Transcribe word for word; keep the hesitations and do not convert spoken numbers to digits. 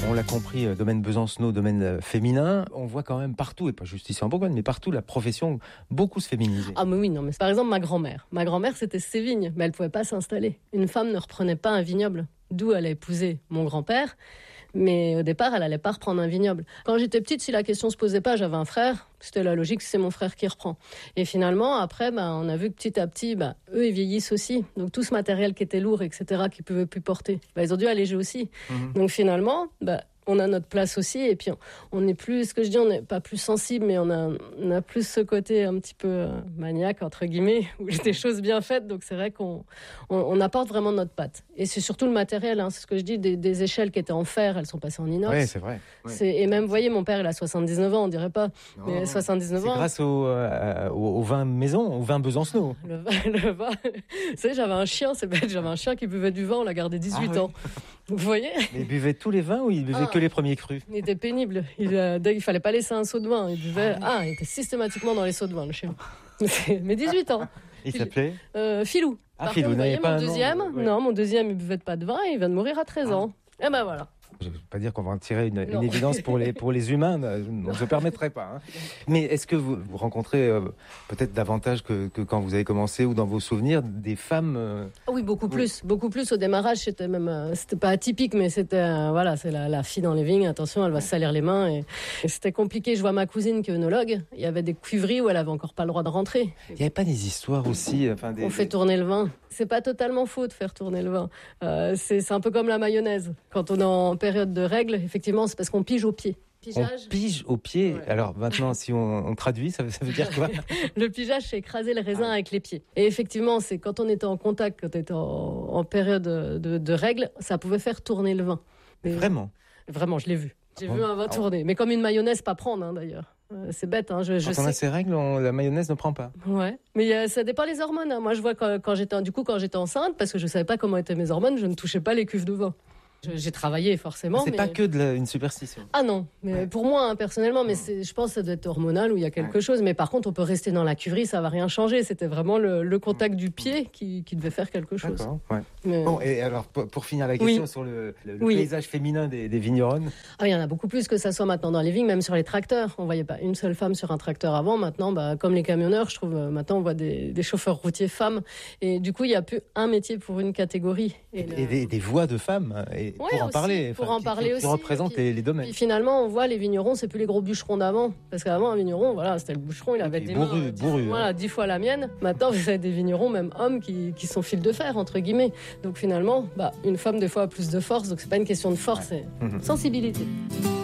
On l'a compris, domaine Besancenot, domaine féminin. On voit quand même partout, et pas juste ici en Bourgogne, mais partout, la profession beaucoup se féminiser. Ah mais oui, non, mais par exemple ma grand-mère. Ma grand-mère, c'était ses vignes, mais elle ne pouvait pas s'installer. Une femme ne reprenait pas un vignoble, d'où elle a épousé mon grand-père. Mais au départ, elle n'allait pas reprendre un vignoble. Quand j'étais petite, si la question se posait pas, j'avais un frère. C'était la logique, c'est mon frère qui reprend. Et finalement, après, bah, on a vu que petit à petit, bah, eux, ils vieillissent aussi. Donc tout ce matériel qui était lourd, et cetera, qu'ils ne pouvaient plus porter, bah, ils ont dû alléger aussi. Mmh. Donc finalement, bah, on a notre place aussi. Et puis, on n'est plus, ce que je dis, on n'est pas plus sensible, mais on a, on a plus ce côté un petit peu euh, maniaque, entre guillemets, où des choses bien faites. Donc c'est vrai qu'on on, on apporte vraiment notre patte. Et c'est surtout le matériel, hein, c'est ce que je dis, des, des échelles qui étaient en fer, elles sont passées en inox. Oui, c'est vrai. Ouais. C'est, et même, vous voyez, mon père, il a soixante-dix-neuf ans, on dirait pas. Non, mais soixante-dix-neuf c'est ans. C'est grâce au, euh, au, au vin maison, au vin Besancenot. Le vin, le vin. Vous savez, j'avais un chien, c'est bête, j'avais un chien qui buvait du vin, on l'a gardé dix-huit ah, ans. Oui. Vous voyez ? Mais il buvait tous les vins ou il buvait ah, que les premiers crus ? Il était pénible. Il, euh, il fallait pas laisser un seau de vin. Il buvait. Ah, ah il était systématiquement dans les seaux de vin, le chien. Mais dix-huit ans. Il s'appelait euh, Filou. Ah, Par Filou, contre, vous voyez, pas mon deuxième, nom, ouais. non, mon deuxième, il buvait pas de vin, il vient de mourir à treize ans. Ah. Et ben voilà. Je ne veux pas dire qu'on va en tirer une, une évidence pour les, pour les humains, on ne se permettrait pas. Hein. Mais est-ce que vous, vous rencontrez euh, peut-être davantage que, que quand vous avez commencé ou dans vos souvenirs des femmes euh... Oui, beaucoup plus. Oui. Beaucoup plus. Au démarrage, c'était même, euh, c'était pas atypique, mais c'était, euh, voilà, c'est la, la fille dans les vignes, attention, elle va se salir les mains. Et, et c'était compliqué. Je vois ma cousine qui est œnologue, il y avait des cuivreries où elle avait encore pas le droit de rentrer. Il n'y avait pas des histoires aussi enfin, des, On fait tourner le vin. C'est pas totalement faux de faire tourner le vin. Euh, c'est, c'est un peu comme la mayonnaise. Quand on est en période de règles, effectivement, c'est parce qu'on pige au pied. Pigeage. On pige au pied. Ouais. Alors maintenant, si on, on traduit, ça, ça veut dire quoi ? Le pigeage, c'est écraser le raisin ah. avec les pieds. Et effectivement, c'est quand on était en contact, quand on était en, en période de, de règles, ça pouvait faire tourner le vin. Mais vraiment ? Vraiment, je l'ai vu. J'ai oh. vu un vin oh. tourner. Mais comme une mayonnaise, pas prendre, hein, d'ailleurs. C'est bête, hein. Je, je quand sais. on a ces règles, on, la mayonnaise ne prend pas. Ouais, mais euh, ça dépend des hormones. Hein. Moi, je vois quand, quand j'étais, du coup, quand j'étais enceinte, parce que je savais pas comment étaient mes hormones, je ne touchais pas les cuves de vin. J'ai travaillé forcément. C'est mais... pas que de la, une superstition. Ah non, mais ouais. pour moi hein, personnellement, mais c'est, je pense que ça doit être hormonal ou il y a quelque ouais. chose. Mais par contre, on peut rester dans la cuverie, ça va rien changer. C'était vraiment le, le contact du pied qui, qui devait faire quelque chose. D'accord. Ouais. Mais... Bon, et alors pour, pour finir la question oui. sur le, le, le oui. paysage féminin des, des vigneronnes. Ah, il y en a beaucoup plus que ça soit maintenant dans les vignes, même sur les tracteurs. On voyait pas une seule femme sur un tracteur avant. Maintenant, bah, comme les camionneurs, je trouve maintenant on voit des, des chauffeurs routiers femmes. Et du coup, il y a plus un métier pour une catégorie. Et, et, le... et des, des voix de femmes et ouais, pour en aussi. parler. Pour enfin, en parler qui, aussi. Qui représentent puis, les, les domaines. Puis finalement, on voit les vignerons, c'est plus les gros bûcherons d'avant. Parce qu'avant, un vigneron, voilà, c'était le bûcheron, il avait des bourru, mains, bourru, dix, hein. voilà, dix fois la mienne. Maintenant, vous avez des vignerons, même hommes, qui, qui sont fil de fer, entre guillemets. Donc finalement, bah, une femme, des fois, a plus de force. Donc c'est pas une question de force, ouais. c'est mmh. sensibilité.